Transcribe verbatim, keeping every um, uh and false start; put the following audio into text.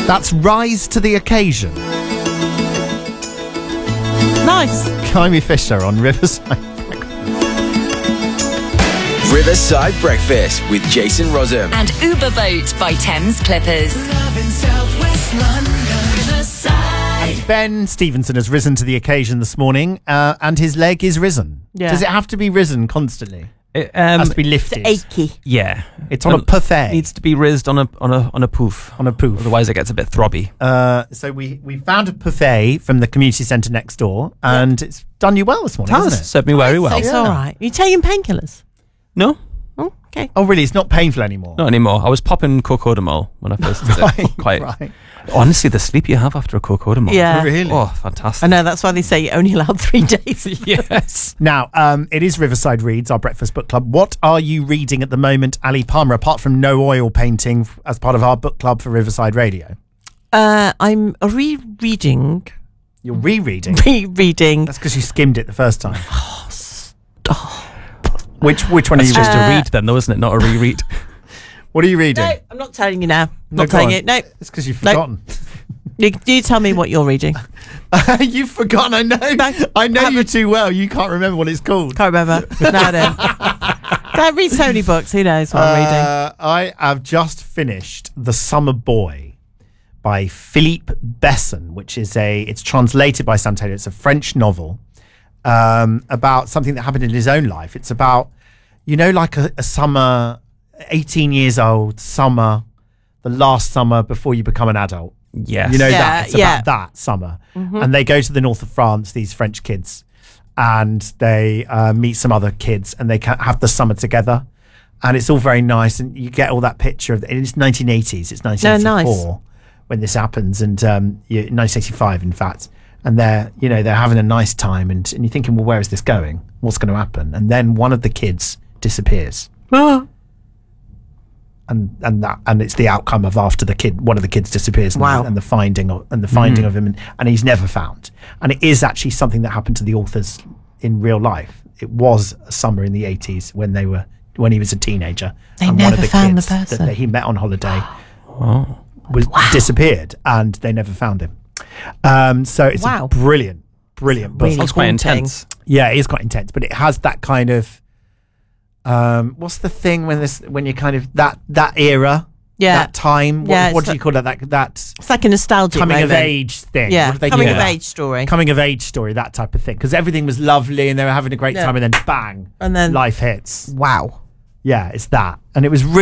That's Rise to the Occasion. Nice. Kymie Fisher on Riverside. Riverside Breakfast with Jason Rossum. And Uber Boat by Thames Clippers. And Ben Stevenson has risen to the occasion this morning, uh, and his leg is risen. Yeah. Does it have to be risen constantly? It um, has to be lifted. It's achy. yeah, It's on a buffet. Needs to be rizzed on a on a on a poof. On a poof. Otherwise, it gets a bit throbby. Uh, so we, we found a buffet from the community centre next door, and it's done you well this morning, It has hasn't it? served me very well. It's Yeah. all right. You taking painkillers? No, Oh, okay. Oh, really? It's not painful anymore? not anymore. I was popping cocodamol when I first did Right, it. Quite right. honestly, the sleep you have after a cocodamol. Yeah. Really? Oh, fantastic. I know, that's why they say you're only allowed three days. Yes. Now, um, it is Riverside Reads, our breakfast book club. What are you reading at the moment, Ali Palmer, apart from No Oil Painting f- as part of our book club for Riverside Radio? Uh, I'm rereading. You're rereading. Rereading. That's because you skimmed it the first time. Which which one are It's you just reading? a read then, though, isn't it? Not a reread. What are you reading? No, I'm not telling you now. No, Not go telling on. you. No. It's because you've No. forgotten. You, you tell me what you're reading. You've forgotten. I know. No, I know I you too well. You can't remember what it's called. Can't remember. No, I don't. Don't read so many books. Who knows what I'm reading? Uh, I have just finished The Summer Boy by Philippe Besson, which is a. It's translated by Sam Taylor. It's a French novel um, about something that happened in his own life. It's about, you know, like a, a summer, eighteen years old summer, the last summer before you become an adult. Yes. You know Yeah, that. It's yeah. about that summer. And they go to the north of France, these French kids, and they uh, meet some other kids and they ca- have the summer together. And it's all very nice. And you get all that picture of it's nineteen eighties. It's nineteen eighty-four nice. when this happens. And um, you, nineteen eighty-five, in fact. And they're, you know, they're having a nice time. And, and you're thinking, well, where is this going? What's going to happen? And then one of the kids disappears. And and that and it's the outcome of after the kid one of the kids disappears and, Wow. and the finding of and the finding of him and, and he's never found. And it is actually something that happened to the authors in real life. It was a summer in the eighties when they were when he was a teenager. They and one never of the found the kids person. that he met on holiday Oh. was disappeared and they never found him. Um, so it's Wow. a brilliant, brilliant book. Really Sounds quite haunting. intense. Yeah, it is quite intense, but it has that kind of um, what's the thing when this when you kind of that that era. Yeah. That time. What, Yeah, what it's do you like- call it? That that It's like a nostalgic coming moment. of age thing. Yeah, What do they coming call of that? age story. Coming of age story, that type of thing. Because everything was lovely and they were having a great Yeah. time, and then bang, And then- life hits. Wow. Yeah, it's that, and it was really.